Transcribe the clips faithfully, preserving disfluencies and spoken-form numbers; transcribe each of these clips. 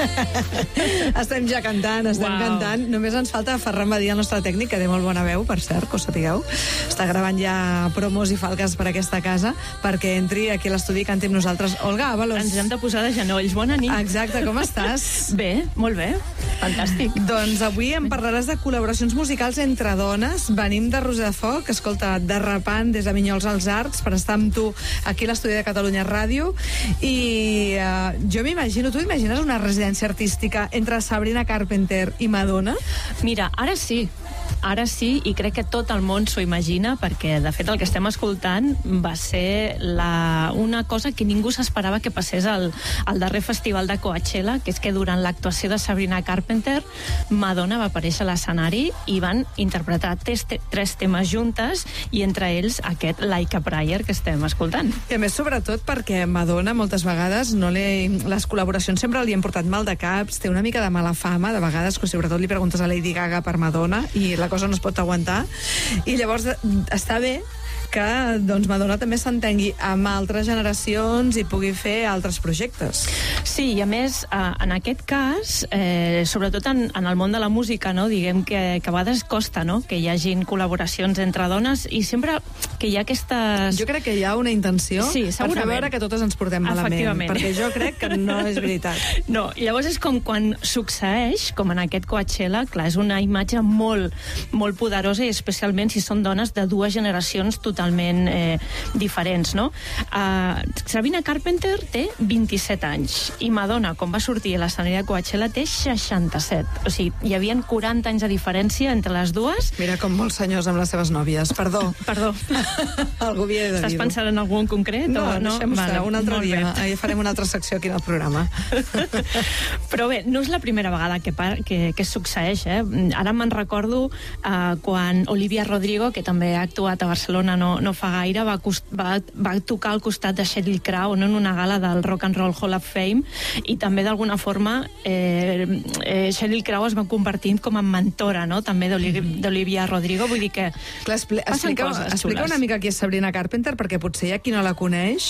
Estem ja cantant, estem Uau. cantant. Només ens falta Ferran Badí, el nostre tècnic, que té molt bona veu, per cert, que ho sapigueu. Està gravant ja promos i falques per aquesta casa, perquè entri aquí a l'estudi i canti amb nosaltres. Olga Ábalos. Ens hem de posar de genolls. Bona nit. Exacte, com estàs? Bé, molt bé. Fantàstic. Doncs avui em parlaràs de col·laboracions musicals entre dones. Venim de Roser de Foc, escolta, derrapant des de Vinyols als Arcs per estar amb tu aquí a l'estudi de Catalunya Ràdio. I uh, jo m'imagino, tu imagines una residència artística entre Sabrina Carpenter i Madonna? Mira, ara sí. Ara sí, i crec que tot el món s'ho imagina, perquè, de fet, el que estem escoltant va ser la, una cosa que ningú s'esperava que passés al, al darrer festival de Coachella, que és que durant l'actuació de Sabrina Carpenter, Madonna va aparèixer a l'escenari i van interpretar tres, tres temes juntes, i entre ells aquest Like a Prayer que estem escoltant. I a més, sobretot, perquè Madonna moltes vegades no li, les col·laboracions sempre li han portat mal de caps, té una mica de mala fama, de vegades, que sobretot li preguntes a Lady Gaga per Madonna, i la cosa no es pot aguantar, i llavors està bé que doncs, Madonna també s'entengui amb altres generacions i pugui fer altres projectes. Sí, i a més, eh, en aquest cas, eh, sobretot en, en el món de la música, no? Diguem que, que a vegades costa, no?, que hi hagin col·laboracions entre dones, i sempre que hi ha aquestes... Jo crec que hi ha una intenció sí, per fer veure que totes ens portem malament, perquè jo crec que no és veritat. No, llavors és com quan succeeix, com en aquest Coachella, clar, és una imatge molt, molt poderosa, i especialment si són dones de dues generacions totalment totalment eh, diferents, no? Uh, Sabrina Carpenter té vint-i-set anys i Madonna, com va sortir a l'escenari de Coachella, té seixanta-set. O sigui, hi havia quaranta anys de diferència entre les dues. Mira com molts senyors amb les seves nòvies. Perdó. Perdó. Algú havia de dir-ho. Estàs pensant en algú en concret? No, o no? deixem-ho estar. Un altre dia. Ahir farem una altra secció aquí en el programa. Però bé, no és la primera vegada que, que, que succeeix, eh? Ara me'n recordo uh, quan Olivia Rodrigo, que també ha actuat a Barcelona no, no fa gaire, va, va, va tocar al costat de Sheryl Crow, no?, en una gala del Rock and Roll Hall of Fame, i també d'alguna forma eh, eh, Sheryl Crow es va convertint com en mentora, no?, també d'Olivia Rodrigo. Vull dir que clar, expli explica, explica una mica qui és Sabrina Carpenter, perquè potser hi ha qui no la coneix,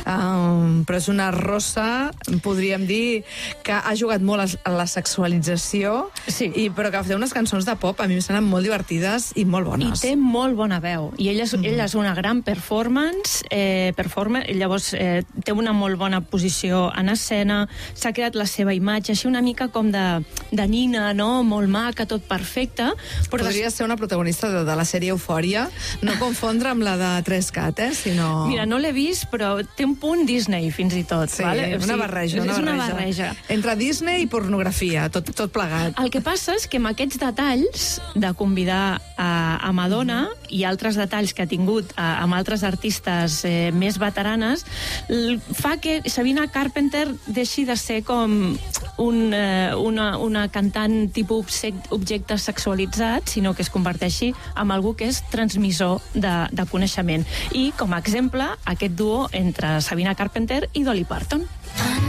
um, però és una rossa, podríem dir, que ha jugat molt a la sexualització, sí. i, però que fa unes cançons de pop, a mi em semblen molt divertides i molt bones. I té molt bona veu, i ella és, mm. ella és una gran performance, eh, performer, llavors eh, té una molt bona posició en escena, s'ha creat la seva imatge, així una mica com de, de nina, no?, molt maca, tot perfecte. Però podria des... ser una protagonista de, de la sèrie Eufòria, no confondre amb la de tres cat, eh, sinó... Mira, no l'he vist, però té un punt Disney, fins i tot. Sí, vale? una barreja, és, una, és barreja. una barreja. Entre Disney i pornografia, tot, tot plegat. El que passa és que amb aquests detalls de convidar a, a Madonna mm-hmm. i altres detalls que ha tingut a, amb altres artistes eh, més veteranes, fa que Sabrina Carpenter deixi de ser com un, eh, una, una cantant tipus objecte sexualitzat, sinó que es converteixi en algú que és transmissor de, de coneixement. I, com a exemple, aquest duo entre Sabrina Carpenter i Dolly Parton.